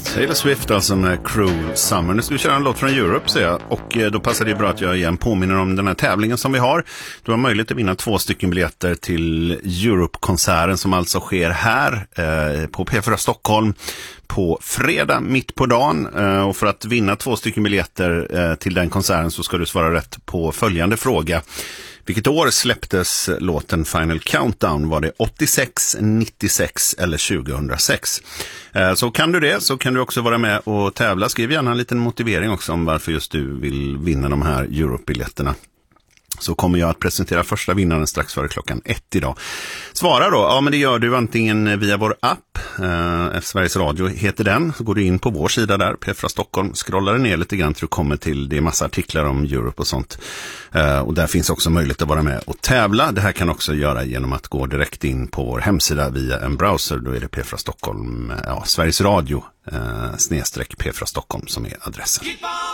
Taylor Swift alltså med Cruel Summer. Nu ska vi köra en låt från Europe, säger jag. Och då passar det bra att jag igen påminner om den här tävlingen som vi har. Du har möjlighet att vinna 2 stycken biljetter till Europe-konserten som alltså sker här på P4 Stockholm på fredag mitt på dagen. Och för att vinna 2 stycken biljetter till den konserten så ska du svara rätt på följande fråga. Vilket år släpptes låten Final Countdown? Var det 86, 96 eller 2006? Så kan du det, så kan du också vara med och tävla. Skriv gärna en liten motivering också om varför just du vill vinna de här Europe-biljetterna. Så kommer jag att presentera första vinnaren strax före klockan 1 idag. Svara då, ja men det gör du antingen via vår app, Sveriges Radio heter den. Så går du in på vår sida där, P4 Stockholm, scrollar ner lite grann till du kommer till, det är massa artiklar om Europe och sånt. Och där finns också möjlighet att vara med och tävla. Det här kan också göra genom att gå direkt in på vår hemsida via en browser. Då är det P4 Stockholm, Sveriges Radio /P4 Stockholm som är adressen.